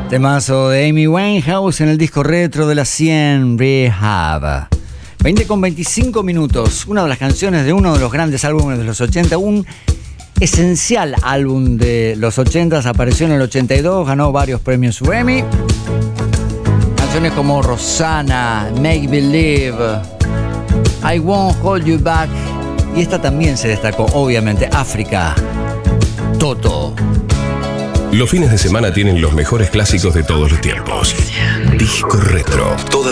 Temazo de Amy Winehouse en el disco retro de la 100, Rehab. 20:25 minutos. Una de las canciones de uno de los grandes álbumes de los 80, un esencial álbum de los 80, apareció en el 82, ganó varios premios Grammy. Canciones como Rosanna, Make Believe, I Won't Hold You Back. Y esta también se destacó, obviamente, África, Toto. Los fines de semana tienen los mejores clásicos de todos los tiempos. Disco Retro.